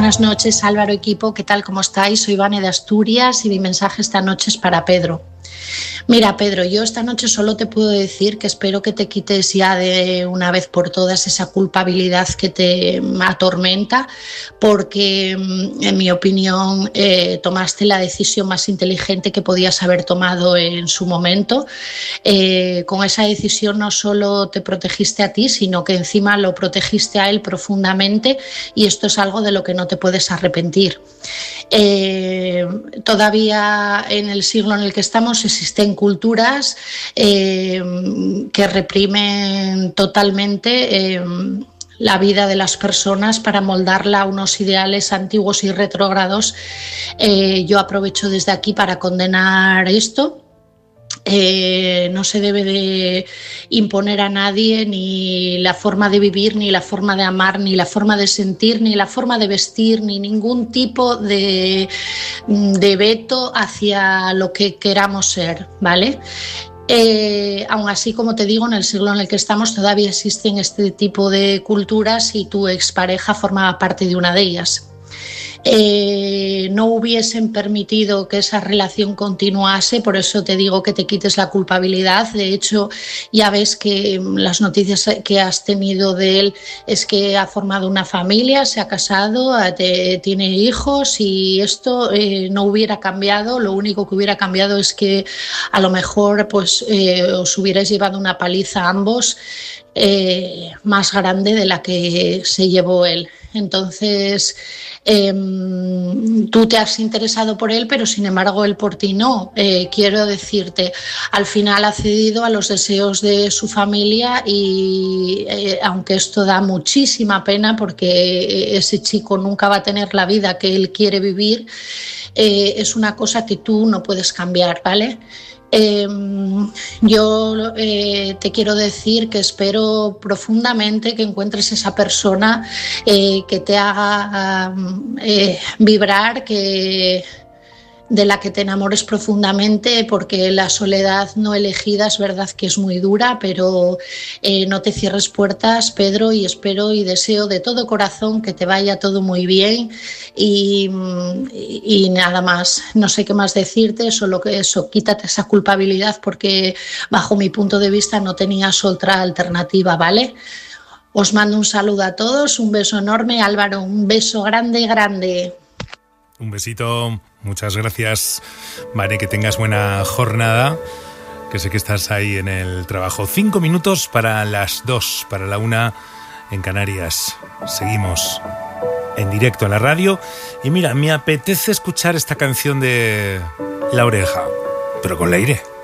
Buenas noches, Álvaro, equipo, ¿qué tal? ¿Cómo estáis? Soy Vane de Asturias y mi mensaje esta noche es para Pedro. Mira, Pedro, yo esta noche solo te puedo decir que espero que te quites ya de una vez por todas esa culpabilidad que te atormenta, porque en mi opinión tomaste la decisión más inteligente que podías haber tomado en su momento. Con esa decisión no solo te protegiste a ti, sino que encima lo protegiste a él profundamente, y esto es algo de lo que no te puedes arrepentir. Todavía en el siglo en el que estamos existen culturas que reprimen totalmente la vida de las personas para moldarla a unos ideales antiguos y retrógrados. Yo aprovecho desde aquí para condenar esto. No se debe de imponer a nadie ni la forma de vivir, ni la forma de amar, ni la forma de sentir, ni la forma de vestir, ni ningún tipo de veto hacia lo que queramos ser, ¿vale? Aún así, como te digo, en el siglo en el que estamos todavía existen este tipo de culturas y tu expareja formaba parte de una de ellas. No hubiesen permitido que esa relación continuase, por eso te digo que te quites la culpabilidad. De hecho, ya ves que las noticias que has tenido de él es que ha formado una familia, se ha casado, tiene hijos, y esto no hubiera cambiado. Lo único que hubiera cambiado es que a lo mejor pues, os hubierais llevado una paliza a ambos más grande de la que se llevó él. Entonces, tú te has interesado por él, pero sin embargo él por ti no. Quiero decirte, al final ha cedido a los deseos de su familia y aunque esto da muchísima pena porque ese chico nunca va a tener la vida que él quiere vivir, es una cosa que tú no puedes cambiar, ¿vale? Yo te quiero decir que espero profundamente que encuentres esa persona que te haga vibrar, de la que te enamores profundamente, porque la soledad no elegida es verdad que es muy dura, pero no te cierres puertas, Pedro, y espero y deseo de todo corazón que te vaya todo muy bien y nada más. No sé qué más decirte, solo que eso, quítate esa culpabilidad porque bajo mi punto de vista no tenías otra alternativa, ¿vale? Os mando un saludo a todos, un beso enorme. Álvaro, un beso grande, grande. Un besito, muchas gracias, Vane, que tengas buena jornada, que sé que estás ahí en el trabajo. 5 minutos para las 2, para la 1 en Canarias. Seguimos en directo a la radio y mira, me apetece escuchar esta canción de La Oreja, pero con Leire.